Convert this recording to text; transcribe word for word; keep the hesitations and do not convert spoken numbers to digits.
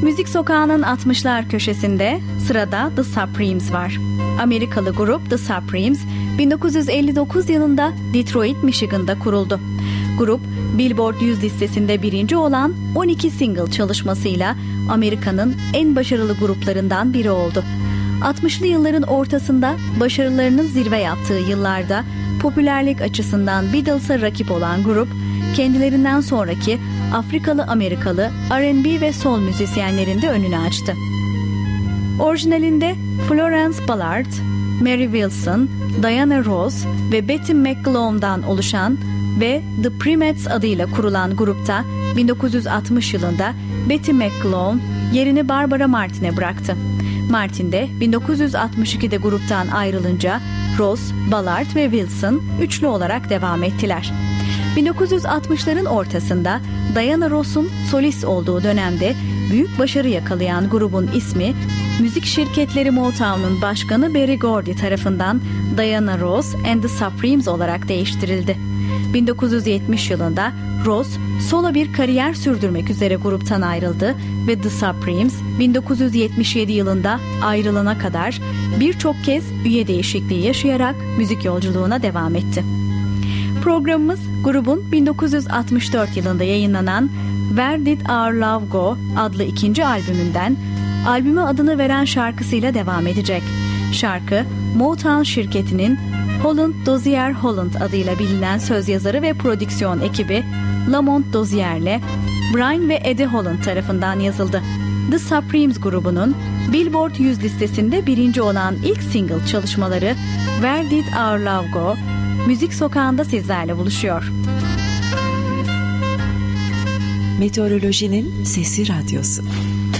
Müzik Sokağı'nın altmışlar köşesinde sırada The Supremes var. Amerikalı grup The Supremes bin dokuz yüz elli dokuz yılında Detroit, Michigan'da kuruldu. Grup, Billboard yüz listesinde birinci olan on iki single çalışmasıyla Amerika'nın en başarılı gruplarından biri oldu. altmışlı yılların ortasında başarılarının zirve yaptığı yıllarda popülerlik açısından Beatles'a rakip olan grup, kendilerinden sonraki Afrikalı-Amerikalı R and B ve soul müzisyenlerinde önünü açtı. Orijinalinde Florence Ballard, Mary Wilson, Diana Ross ve Betty McGlone'dan oluşan ve The Primates adıyla kurulan grupta bin dokuz yüz altmış yılında Betty McGlone yerini Barbara Martin'e bıraktı. Martin de bin dokuz yüz altmış ikide gruptan ayrılınca Ross, Ballard ve Wilson üçlü olarak devam ettiler. bin dokuz yüz altmışların ortasında Diana Ross'un solist olduğu dönemde büyük başarı yakalayan grubun ismi, müzik şirketleri Motown'un başkanı Berry Gordy tarafından Diana Ross and the Supremes olarak değiştirildi. bin dokuz yüz yetmiş yılında Ross, solo bir kariyer sürdürmek üzere gruptan ayrıldı ve The Supremes bin dokuz yüz yetmiş yedi yılında ayrılana kadar birçok kez üye değişikliği yaşayarak müzik yolculuğuna devam etti. Programımız grubun bin dokuz yüz altmış dört yılında yayınlanan Where Did Our Love Go adlı ikinci albümünden albüme adını veren şarkısıyla devam edecek. Şarkı, Motown şirketinin Holland Dozier Holland adıyla bilinen söz yazarı ve prodüksiyon ekibi Lamont Dozier'le Brian ve Eddie Holland tarafından yazıldı. The Supremes grubunun Billboard yüz listesinde birinci olan ilk single çalışmaları Where Did Our Love Go, Müzik Sokağı'nda sizlerle buluşuyor. Meteorolojinin Sesi Radyosu.